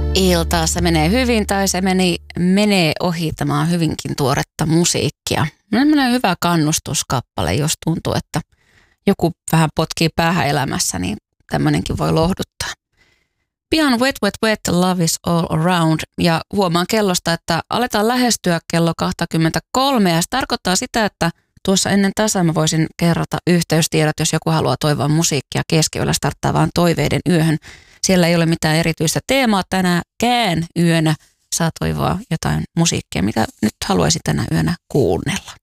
iltaa se menee hyvin tai se menee ohi. Tämä on hyvinkin tuoretta musiikkia. Menee hyvä kannustuskappale, jos tuntuu, että joku vähän potkii päähän elämässä, niin tämmöinenkin voi lohduttaa. Pian Wet Wet Wet, Love is All Around, ja huomaan kellosta, että aletaan lähestyä kello 23, ja se tarkoittaa sitä, että tuossa ennen tasaa mä voisin kerrata yhteystiedot, jos joku haluaa toivoa musiikkia keskiyöllä starttaavaan toiveiden yöhön. Siellä ei ole mitään erityistä teemaa tänäänkään yönä. Saa toivoa jotain musiikkia, mitä nyt haluaisit tänä yönä kuunnella.